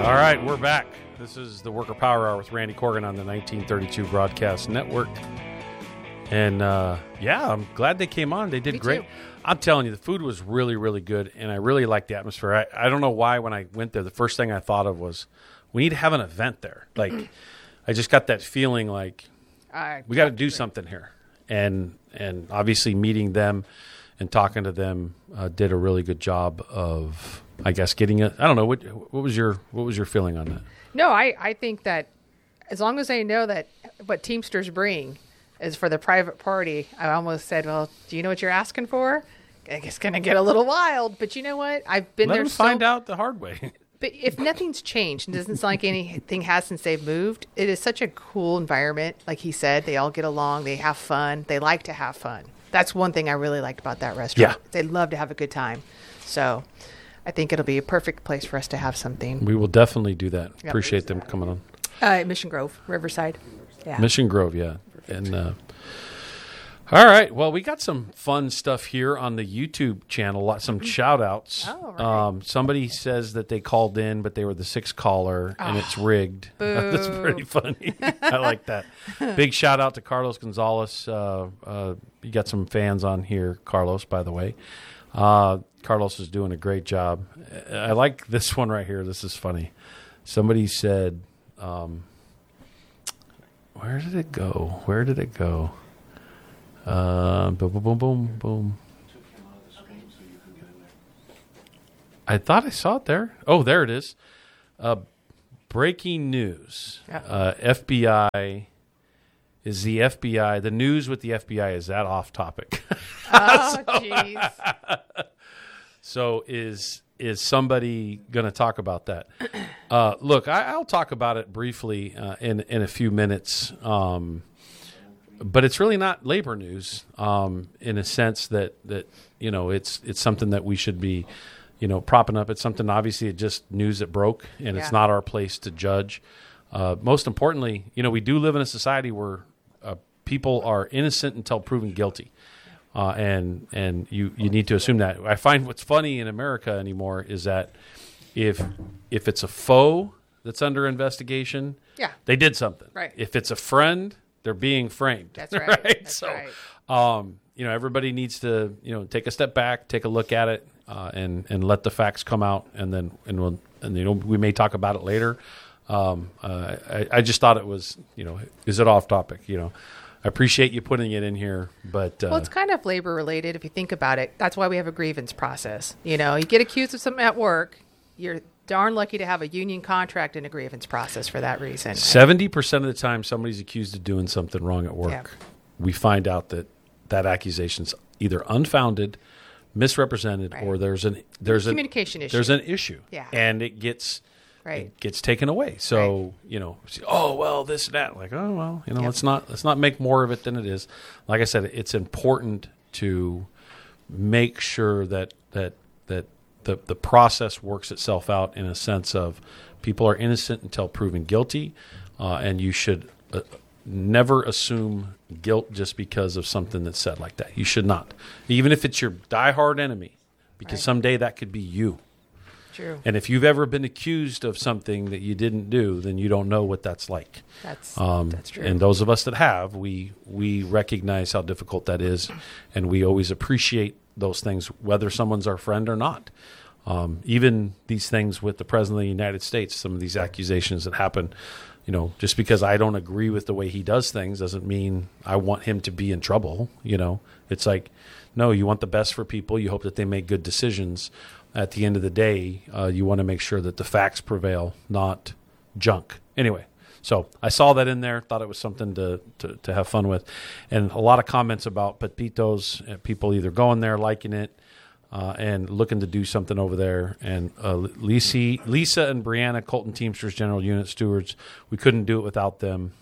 All right, we're back. This is the Worker Power Hour with Randy Corgan on the 1932 Broadcast Network. And, I'm glad they came on. They did great. Too. I'm telling you, the food was really, really good, and I really liked the atmosphere. I don't know why when I went there, the first thing I thought of was, we need to have an event there. Like, I just got that feeling like we got to do something here. And obviously meeting them and talking to them did a really good job of, I guess, getting it. I don't know. What was your feeling on that? No, I think that as long as they know that what Teamsters bring is for the private party, I almost said, well, do you know what you're asking for? It's going to get a little wild, but you know what? I've been Let there. them find out the hard way. But if nothing's changed, and it doesn't sound like anything has since they've moved, it is such a cool environment. Like he said, they all get along, they have fun, they like to have fun. That's one thing I really liked about that restaurant. Yeah. They love to have a good time. So I think it'll be a perfect place for us to have something. We will definitely do that. Yep. Appreciate them coming on. Mission Grove, Riverside. Yeah. Mission Grove, yeah. And all right, well, we got some fun stuff here on the YouTube channel. Some shout outs. Oh, right. Somebody says that they called in, but they were the sixth caller, and it's rigged. That's pretty funny. I like that. Big shout out to Carlos Gonzalez. You got some fans on here, Carlos, by the way. Carlos is doing a great job. I like this one right here. This is funny. Somebody said, where did it go? Boom, boom, boom, boom, boom. I thought I saw it there. Oh, there it is. Breaking news. FBI. Is the FBI, the news with the FBI, is that off topic? Oh, jeez. So is somebody going to talk about that? Look, I'll talk about it briefly in a few minutes. But it's really not labor news in a sense that it's something that we should be propping up. It's something, obviously, it's just news that broke, and it's not our place to judge. Most importantly, we do live in a society where people are innocent until proven guilty. And you need to assume that. I find what's funny in America anymore is that if it's a foe that's under investigation, they did something. Right. If it's a friend, they're being framed. That's right. That's so, right. Everybody needs to take a step back, take a look at it, and let the facts come out, and we may talk about it later. I just thought it was is it off topic? I appreciate you putting it in here, but Well, it's kind of labor related if you think about it. That's why we have a grievance process. You get accused of something at work, you're darn lucky to have a union contract and a grievance process for that reason. 70% of the time somebody's accused of doing something wrong at work, we find out that accusation's either unfounded, misrepresented, or there's a communication issue. There's an issue, and it gets taken away. So oh well, this and that. Like, oh well, let's not make more of it than it is. Like I said, it's important to make sure that the process works itself out in a sense of people are innocent until proven guilty, and you should never assume guilt just because of something that's said like that. You should not, even if it's your diehard enemy, because someday that could be you. True. And if you've ever been accused of something that you didn't do, then you don't know what that's like. That's true. And those of us that have, we recognize how difficult that is, and we always appreciate those things, whether someone's our friend or not. Even these things with the President of the United States, some of these accusations that happen, just because I don't agree with the way he does things doesn't mean I want him to be in trouble. It's like, no, you want the best for people. You hope that they make good decisions. At the end of the day, you want to make sure that the facts prevail, not junk. Anyway, so I saw that in there, thought it was something to have fun with. And a lot of comments about Pepitos, people either going there, liking it, and looking to do something over there. And Lisa and Brianna, Colton Teamsters General Unit Stewards, we couldn't do it without them.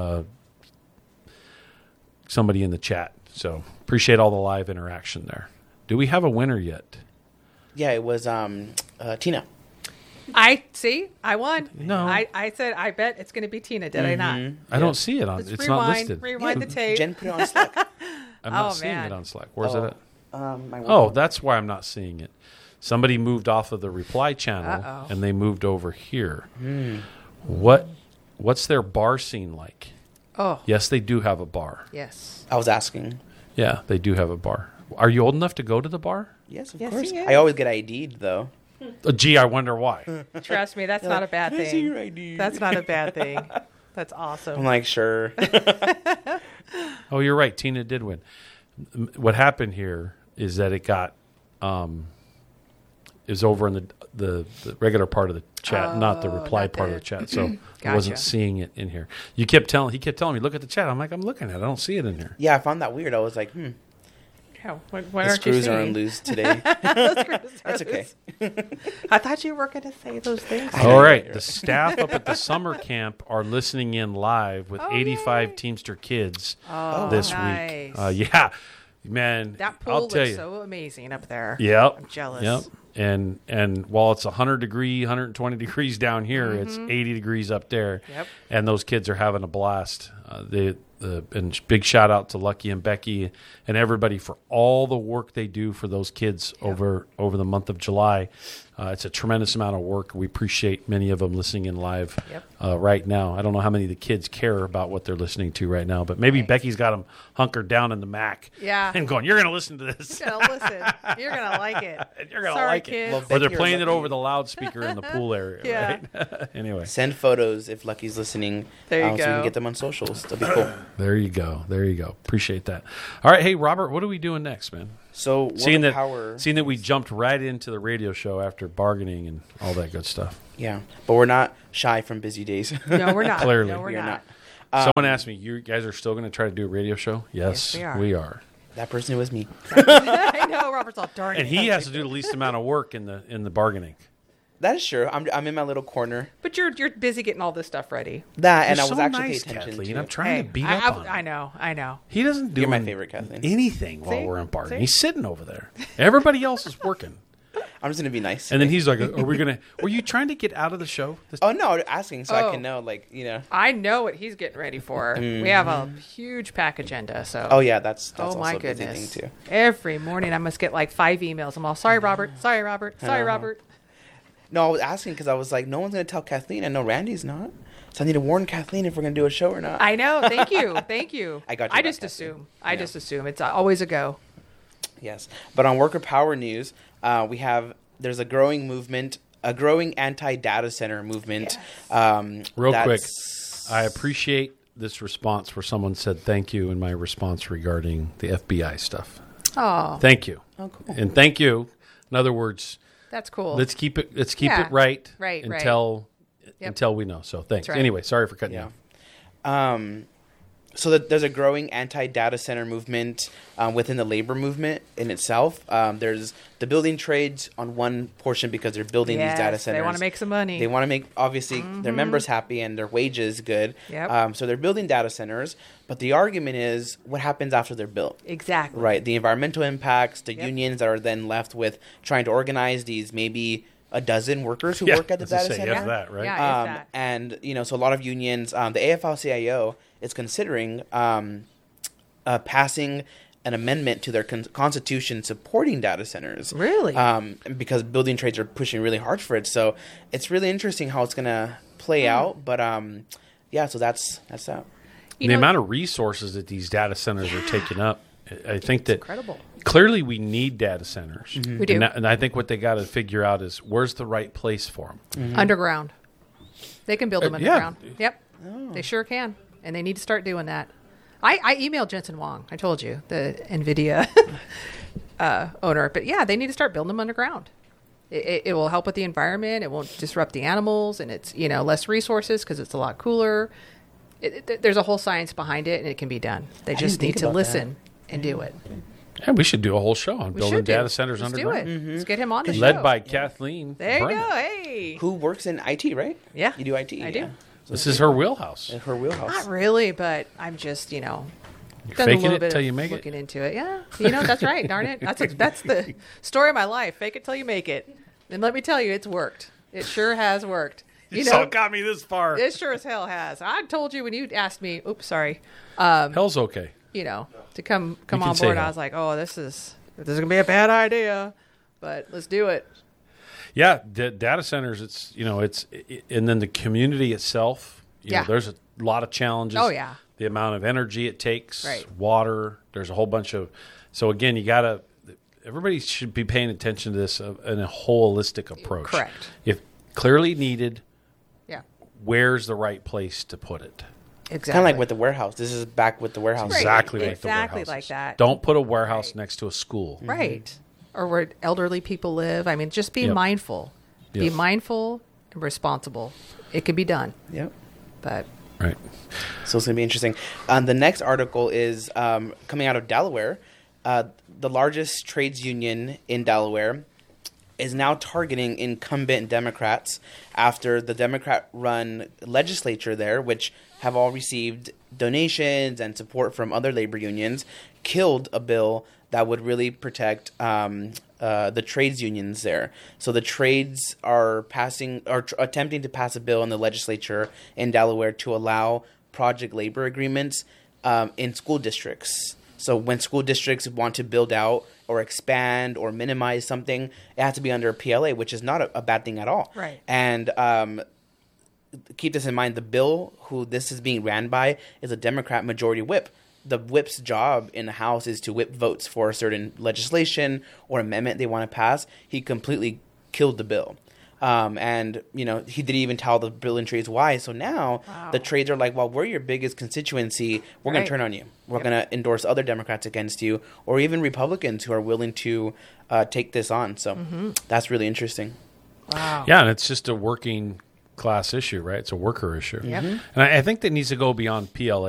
Somebody in the chat. So appreciate all the live interaction there. Do we have a winner yet? Yeah, it was Tina. I won. No. I said, I bet it's going to be Tina. Did I not? I don't see it on. It's not listed. Rewind the tape. Jen put it on Slack. I'm not seeing it on Slack. Where's it at? My Oh, that's why I'm not seeing it. Somebody moved off of the reply channel Uh-oh. and they moved over here. Hmm. What's their bar scene like? Oh, Yes, they do have a bar. yes. I was asking. Yeah, they do have a bar. Are you old enough to go to the bar? Yes, of Yes, course. he is. I always get ID'd though. Gee, I wonder why. Trust me, that's not a bad Can I see your thing. ID? That's not a bad thing. That's I'm awesome. like, sure. Oh, you're right. Tina did win. What happened here is that it got is over in the regular part of the chat, not the reply not part of the- the chat. So I Gotcha. wasn't seeing it in here. He kept telling me, look at the chat. I'm like, I'm looking at it. I don't see it in here. Yeah, I found that weird. I was like, Yeah, what the aren't you screws are on seeing? loose today. That's okay. I thought you were going to say those things. All right. The staff up at the summer camp are listening in live with Oh, 85 yay. Teamster kids Oh, this nice. week. Yeah. Man, That pool I'll looks tell you. so amazing up there. Yep. I'm jealous. Yep. And while it's 120 degrees down here, it's 80 degrees up there. Yep. And those kids are having a blast. And big shout out to Lucky and Becky and everybody for all the work they do for those kids over the month of July. It's a tremendous amount of work. We appreciate many of them listening in live right now. I don't know how many of the kids care about what they're listening to right now, but maybe Becky's got them hunkered down in the Mac. Yeah. And going, you're going to listen to this. You're going to listen. You're going to like it. You're going to Sorry, like kids. it. Well, Or they're Becky or playing it Lucky. over the loudspeaker in the pool area, Yeah. right? Anyway, Send photos if Lucky's listening. There you So we go. can get them on socials. That'd be cool. there you go. There you go. Appreciate that. All right, hey Robert, what are we doing next, man? So Seeing Word that, of Power. seeing that we jumped right into the radio show after bargaining and all that good stuff. Yeah, but we're not shy from busy days. No, we're not. Clearly. No, we're We are not. not. Someone asked me, "You guys are still going to try to do a radio show?" Yes, Yes, we are. That person was me. I know. Robert's all darn And it. he has to do the least amount of work in the bargaining. That is true. I'm in my little corner. But you're busy getting all this stuff ready. That and You're I was so actually nice, paying attention Kathleen. to. I'm trying to beat up on him. I know. I know. He doesn't do You're my favorite, Kathleen. anything while See? we're in bargaining. See? He's sitting over there. Everybody else is working. I'm just gonna be nice. And then he's like, "Are we gonna? Were you trying to get out of the show?" Oh no, I'm asking so I Oh. can know, I know what he's getting ready for. We have a huge pack agenda. So. Oh yeah, that's Oh also my a busy goodness! thing too. Every morning I must get like 5 emails. I'm all sorry, Robert. Sorry, Robert. Sorry, Uh-huh. Robert. No, I was asking because I was like, no one's gonna tell Kathleen. I know Randy's not, so I need to warn Kathleen if we're gonna do a show or not. I know. Thank you. Thank you. I got you I back, just Kathleen. assume. I Yeah. just assume it's always a go. Yes, but on worker power news, there's a growing movement, a growing anti-data center movement. Real quick, that's- I appreciate this response where someone said thank you in my response regarding the FBI stuff. Oh, Thank you. Oh, cool. And thank you. In other words, that's cool. let's keep it Yeah. right, Right, right. until Yep. until we know. So thanks. That's right. Anyway, sorry for cutting Yeah. you off. So there's a growing anti-data center movement within the labor movement in itself. There's the building trades on one portion because they're building these data Yes, centers. they want to make some money. They want to make, obviously, their members happy and their wages good. Yep. So they're building data centers. But the argument is what happens after they're built. Exactly. Right. The environmental impacts, the Yep. unions that are then left with trying to organize these maybe a dozen workers who Yeah, work at the I was gonna data say, center. yeah. that, right? Yeah, if that. And, so a lot of unions, the AFL-CIO is considering passing an amendment to their constitution supporting data centers. Really? Because building trades are pushing really hard for it. So it's really interesting how it's going to play out. But, so that's that. You The know, amount of resources that these data centers are taking up, I think that incredible. clearly we need data centers. We do. And I think what they got to figure out is where's the right place for them. Underground. They can build them yeah. underground. Yep. They sure can. And they need to start doing that. I emailed Jensen Huang. I told you, the NVIDIA owner. But yeah, they need to start building them underground. It will help with the environment. It won't disrupt the animals. And it's, less resources because it's a lot cooler. There's a whole science behind it, and it can be done. They just didn't need think to about listen and do it. Yeah, we should do a whole show on We building should do. data centers Let's underground. do it. Let's get him on the show. Led by Kathleen. There you Brennan. go. Hey. Who works in IT, right? Yeah. You do IT? I do. Yeah. This is her wheelhouse. In her wheelhouse. Not really, but I'm just, You're done a faking little it bit till of you make looking it. into it. Yeah, that's right. Darn it, that's the story of my life. Fake it till you make it. And let me tell you, it's worked. It sure has worked. You all got me this far. It sure as hell has. I told you when you asked me. Oops, sorry. Hell's okay. To come can on say board. hell. I was like, oh, this is gonna be a bad idea, but let's do it. Yeah, data centers. And then the community itself. There's a lot of challenges. Oh, yeah. The amount of energy it takes, Right. water. There's a whole bunch of. So again, everybody should be paying attention to this in a holistic approach. Correct. If clearly needed, Yeah. where's the right place to put it? Exactly. Kind of like with the warehouse. This is back with the warehouse. Right. Exactly like Exactly the like warehouses. that. Don't put a warehouse next to a school. Right. Or where elderly people live. I mean, just be Yep. mindful. Be Yep. mindful and responsible. It can be done. Yep. But Right. So it's going to be interesting. The next article is coming out of Delaware. The largest trades union in Delaware is now targeting incumbent Democrats after the Democrat-run legislature there, which have all received donations and support from other labor unions, killed a bill that would really protect the trades unions there. So the trades are attempting to pass a bill in the legislature in Delaware to allow project labor agreements in school districts. So when school districts want to build out or expand or minimize something, it has to be under a PLA, which is not a bad thing at all. Right. And keep this in mind, the bill who this is being ran by is a Democrat majority whip. The whip's job in the House is to whip votes for a certain legislation or amendment they want to pass. He completely killed the bill. And, he didn't even tell the bill and trades why. So now the trades are like, well, we're your biggest constituency. We're going to turn on you. We're going to endorse other Democrats against you, or even Republicans who are willing to take this on. So that's really interesting. wow. Yeah, and it's just a working class issue, right? It's a worker issue. Yep. And I think that needs to go beyond PLA.